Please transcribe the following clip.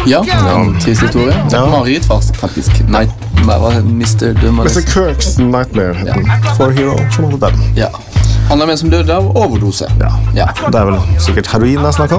Ja, en trist historie. Marit faktisk. Nei, bare Mr. Kirk's Nightmare heter den. For Hero, som hadde den. Ja. Han er med som døde av overdose. Ja, det er vel sikkert heroin jeg snakker om.